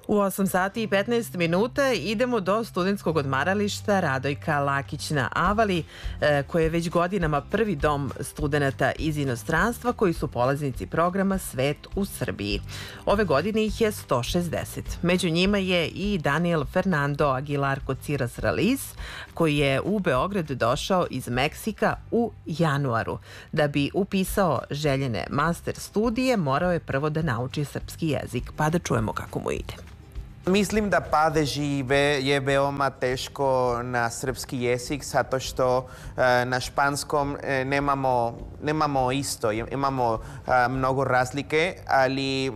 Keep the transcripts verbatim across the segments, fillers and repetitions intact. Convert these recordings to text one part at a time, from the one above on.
U osam sati i petnaest minuta idemo do studentskog odmarališta Radojka Lakić na Avali, koje je već godinama prvi dom studenta iz inostranstva koji su polaznici programa Svet u Srbiji. Ove godine ih je sto šezdeset. Među njima je i Daniel Fernando Aguilar Cociras Raliz, koji je u Beograd došao iz Meksika u januaru. Da bi upisao željene master studije, morao je prvo da nauči srpski jezik, pa da čujemo kako mu ide. Mislim da padeži je veoma teško na srpski jezik, zato što na španskom nemamo, nemamo isto, imamo mnogo razlike, ali,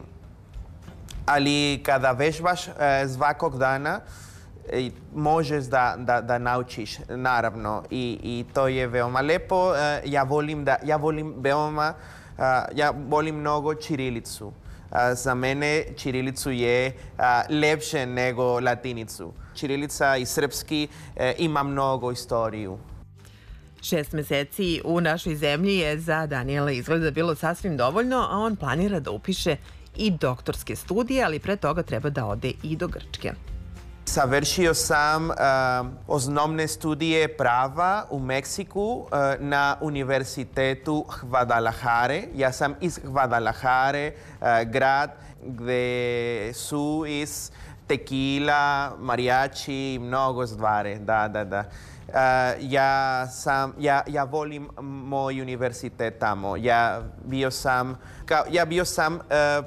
ali kada vežbaš svakog dana, možeš da, da, da naučiš, naravno, i, i to je veoma lepo. Ja volim, da, ja volim veoma, ja volim mnogo ćirilicu. Za mene ćirilicu je lepše nego latinicu. Ćirilica i srpski ima mnogo istoriju. Šest meseci u našoj zemlji je za Daniela izgleda bilo sasvim dovoljno, a on planira da upiše i doktorske studije, ali pre toga treba da ode i do Grčke. Završio sam uh, osnovne studije prava u Meksiku uh, na Univerzitetu Guadalajare. Ja sam iz Guadalajare, uh, grad gde su iz tequila, mariachi i mnogo stvari. Da, da, da. Uh, ja, sam, ja, ja volim moj univerzitet tamo. Ja bio sam, kao, ja bio sam uh,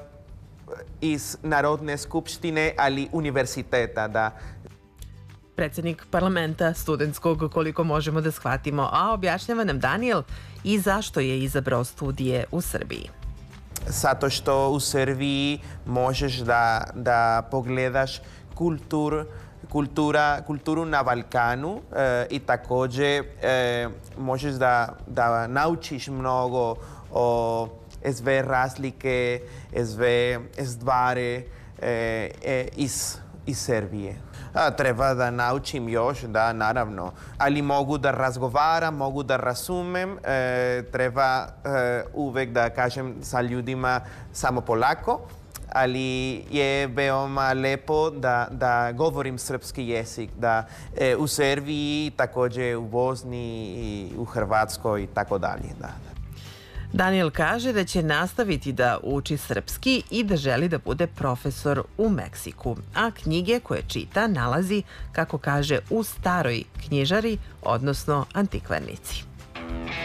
iz Narodne skupštine, ali univerziteta, da. Predsednik parlamenta studentskog, koliko možemo da shvatimo, a objašnjava nam Daniel i zašto je izabrao studije u Srbiji. Zato što u Srbiji možeš da, da pogledaš kultur, kultura, kulturu na Balkanu e, i takođe e, možeš da, da naučiš mnogo o sve razlike, sve stvari e, e, iz, iz Srbije. A, treba da naučim još, da, naravno. Ali mogu da razgovaram, mogu da razumem. E, treba e, uvek da kažem sa ljudima samo polako, ali je veoma lepo da, da govorim srpski jezik, da e, u Srbiji, takođe u Bosni i u Hrvatskoj i tako dalje. Da, da. Daniel kaže da će nastaviti da uči srpski i da želi da bude profesor u Meksiku, a knjige koje čita nalazi, kako kaže, u staroj knjižari, odnosno antikvarnici.